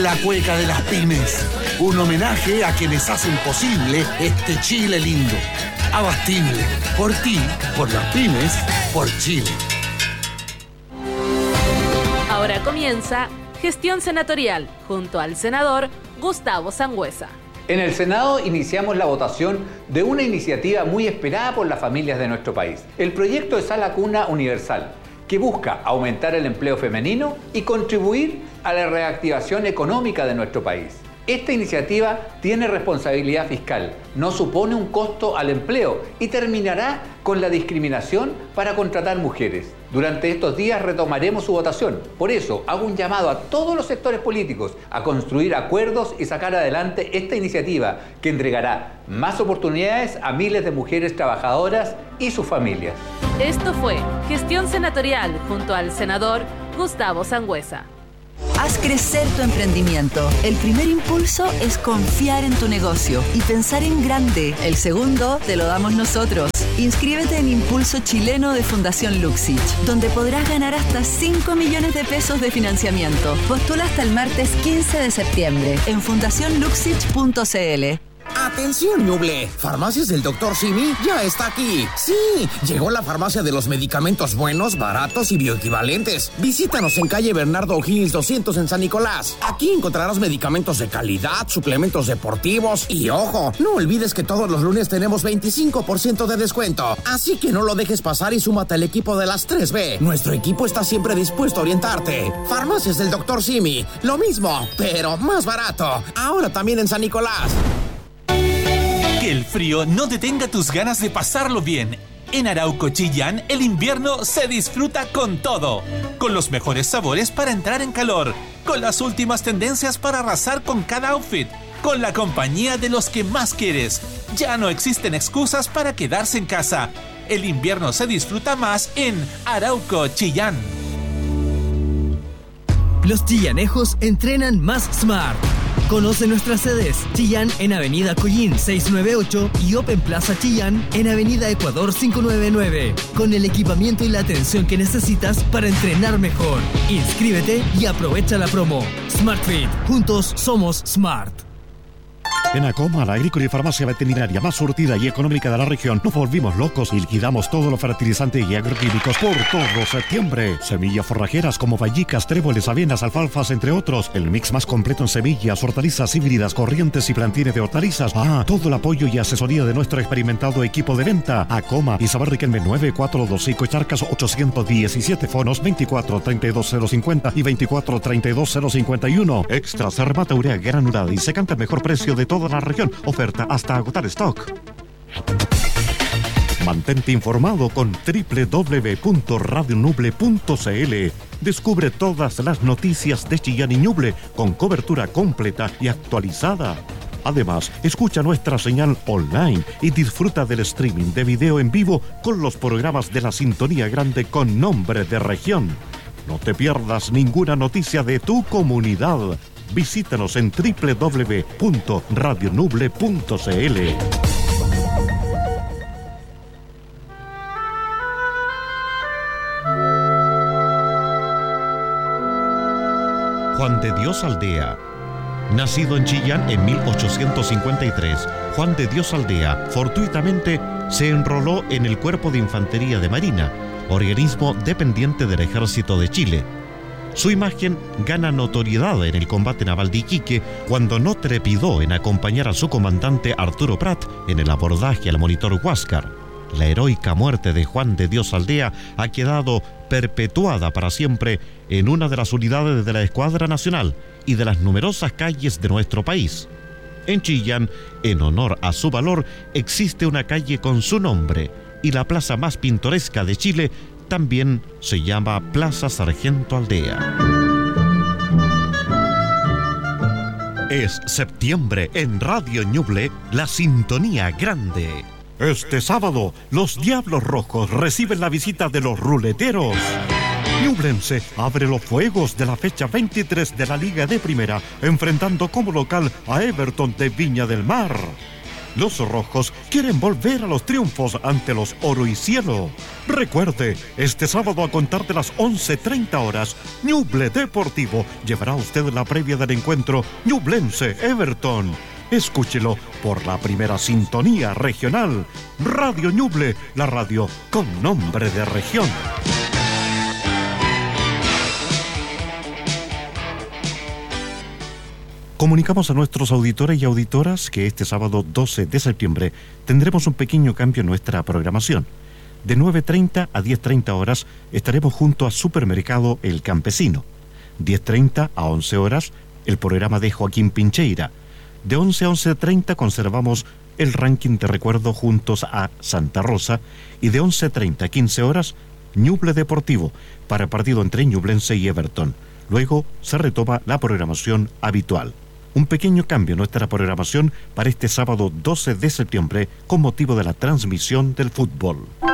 La cueca de las pymes, un homenaje a quienes hacen posible este Chile lindo. Abastible, por ti, por las pymes, por Chile. Ahora comienza Gestión Senatorial, junto al senador Gustavo Sangüesa. En el Senado iniciamos la votación de una iniciativa muy esperada por las familias de nuestro país. El proyecto de Sala Cuna Universal, que busca aumentar el empleo femenino y contribuir a la reactivación económica de nuestro país. Esta iniciativa tiene responsabilidad fiscal, no supone un costo al empleo y terminará con la discriminación para contratar mujeres. Durante estos días retomaremos su votación. Por eso hago un llamado a todos los sectores políticos a construir acuerdos y sacar adelante esta iniciativa que entregará más oportunidades a miles de mujeres trabajadoras y sus familias. Esto fue Gestión Senatorial junto al senador Gustavo Sangüesa. Haz crecer tu emprendimiento. El primer impulso es confiar en tu negocio y pensar en grande. El segundo te lo damos nosotros. Inscríbete en Impulso Chileno de Fundación Luxich, donde podrás ganar hasta 5 millones de pesos de financiamiento. Postula hasta el martes 15 de septiembre en fundacionluxich.cl. ¡Atención, Ñuble! Farmacias del Dr. Simi ya está aquí. ¡Sí! Llegó la farmacia de los medicamentos buenos, baratos y bioequivalentes. Visítanos en calle Bernardo O'Higgins 200 en San Nicolás. Aquí encontrarás medicamentos de calidad, suplementos deportivos y, ojo, no olvides que todos los lunes tenemos 25% de descuento. Así que no lo dejes pasar y súmate al equipo de las 3B. Nuestro equipo está siempre dispuesto a orientarte. Farmacias del Dr. Simi. Lo mismo, pero más barato. Ahora también en San Nicolás. Que el frío no detenga tus ganas de pasarlo bien. En Arauco Chillán, el invierno se disfruta con todo. Con los mejores sabores para entrar en calor. Con las últimas tendencias para arrasar con cada outfit. Con la compañía de los que más quieres. Ya no existen excusas para quedarse en casa. El invierno se disfruta más en Arauco Chillán. Los chillanejos entrenan más smart. Conoce nuestras sedes: Chillán en Avenida Collín 698 y Open Plaza Chillán en Avenida Ecuador 599, con el equipamiento y la atención que necesitas para entrenar mejor. Inscríbete y aprovecha la promo. SmartFit, juntos somos smart. En Acoma, la agrícola y farmacia veterinaria más surtida y económica de la región, nos volvimos locos y liquidamos todos los fertilizantes y agroquímicos por todo septiembre. Semillas forrajeras como vallicas, tréboles, avenas, alfalfas, entre otros. El mix más completo en semillas, hortalizas híbridas, corrientes y plantines de hortalizas. Todo el apoyo y asesoría de nuestro experimentado equipo de venta. Acoma, Isabel Riquelme 9425 Charcas 817, fonos 2432 y 2432 Extra Cermata Urea granulada y secante al mejor precio de toda la región. Oferta hasta agotar stock. Mantente informado con www.radionuble.cl. Descubre todas las noticias de Chillán y Ñuble con cobertura completa y actualizada. Además, escucha nuestra señal online y disfruta del streaming de video en vivo con los programas de la Sintonía Grande con nombre de región. No te pierdas ninguna noticia de tu comunidad. Visítanos en www.radionuble.cl. Juan de Dios Aldea. Nacido en Chillán en 1853, Juan de Dios Aldea fortuitamente se enroló en el Cuerpo de Infantería de Marina, organismo dependiente del Ejército de Chile. Su imagen gana notoriedad en el combate naval de Iquique cuando no trepidó en acompañar a su comandante Arturo Prat en el abordaje al monitor Huáscar. La heroica muerte de Juan de Dios Aldea ha quedado perpetuada para siempre en una de las unidades de la Escuadra Nacional y de las numerosas calles de nuestro país. En Chillán, en honor a su valor, existe una calle con su nombre y la plaza más pintoresca de Chile también se llama Plaza Sargento Aldea. Es septiembre en Radio Ñuble, la Sintonía Grande. Este sábado, los Diablos Rojos reciben la visita de los ruleteros. Ñublense abre los fuegos de la fecha 23 de la Liga de Primera, enfrentando como local a Everton de Viña del Mar. Los rojos quieren volver a los triunfos ante los Oro y Cielo. Recuerde, este sábado a contar de las 11:30 horas, Ñuble Deportivo llevará a usted la previa del encuentro Ñublense-Everton. Escúchelo por la primera sintonía regional. Radio Ñuble, la radio con nombre de región. Comunicamos a nuestros auditores y auditoras que este sábado 12 de septiembre tendremos un pequeño cambio en nuestra programación. De 9:30 a 10:30 horas estaremos junto a Supermercado El Campesino. 10:30 a 11 horas el programa de Joaquín Pincheira. De 11 a 11:30 conservamos el ranking de recuerdo juntos a Santa Rosa. Y de 11:30 a 15 horas, Ñuble Deportivo para el partido entre Ñublense y Everton. Luego se retoma la programación habitual. Un pequeño cambio en nuestra programación para este sábado 12 de septiembre con motivo de la transmisión del fútbol.